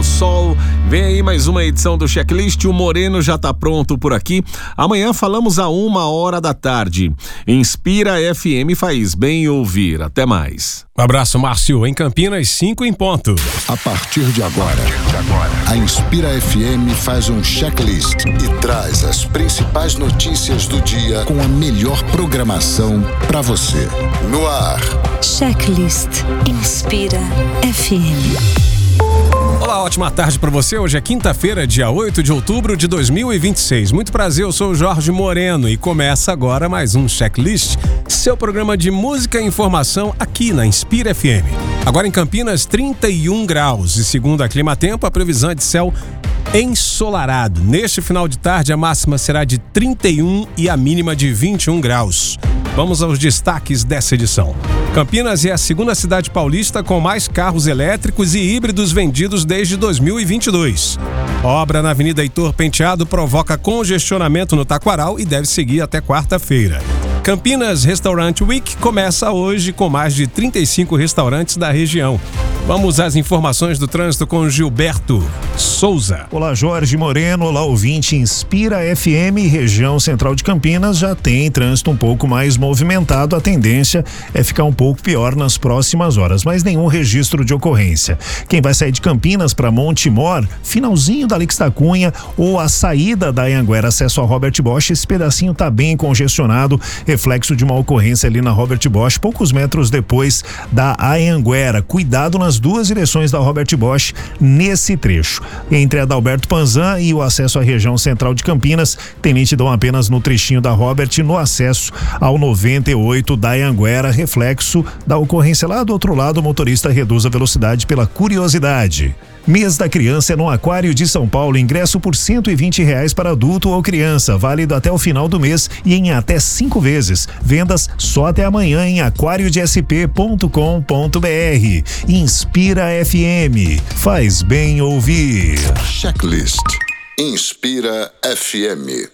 do sol. Vem aí mais uma edição do Checklist. O Moreno já tá pronto por aqui. Amanhã falamos a 1h da tarde. Inspira FM faz bem ouvir. Até mais. Um abraço, Márcio. Em Campinas, 5 em ponto. A partir de agora, a Inspira FM faz um checklist e traz as principais notícias do dia com a melhor programação para você. No ar. Checklist Inspira FM. Olá, ótima tarde para você. Hoje é quinta-feira, dia 8 de outubro de 2026. Muito prazer, eu sou o Jorge Moreno e começa agora mais um Checklist, seu programa de música e informação aqui na Inspira FM. Agora em Campinas, 31 graus e segundo a Climatempo, a previsão é de céu ensolarado. Neste final de tarde, a máxima será de 31 e a mínima de 21 graus. Vamos aos destaques dessa edição. Campinas é a segunda cidade paulista com mais carros elétricos e híbridos vendidos desde 2022. Obra na Avenida Heitor Penteado provoca congestionamento no Taquaral e deve seguir até quarta-feira. Campinas Restaurant Week começa hoje com mais de 35 restaurantes da região. Vamos às informações do trânsito com Gilberto Souza. Olá, Jorge Moreno. Olá, ouvinte. Inspira FM, região central de Campinas, já tem trânsito um pouco mais movimentado. A tendência é ficar um pouco pior nas próximas horas, mas nenhum registro de ocorrência. Quem vai sair de Campinas para Montemor, finalzinho da Alix da Cunha ou a saída da Anhanguera, acesso a Robert Bosch, esse pedacinho tá bem congestionado, reflexo de uma ocorrência ali na Robert Bosch, poucos metros depois da Anhanguera. Cuidado nas duas direções da Robert Bosch nesse trecho. Entre a Adalberto Panzan e o acesso à região central de Campinas, tem lentidão apenas no trechinho da Robert, no acesso ao 98 da Anhanguera, reflexo da ocorrência lá do outro lado. O motorista reduz a velocidade pela curiosidade. Mês da Criança é no Aquário de São Paulo, ingresso por R$120 para adulto ou criança, válido até o final do mês e em até 5 vezes. Vendas só até amanhã em aquariodesp.com.br. Inspira FM, faz bem ouvir. Checklist Inspira FM.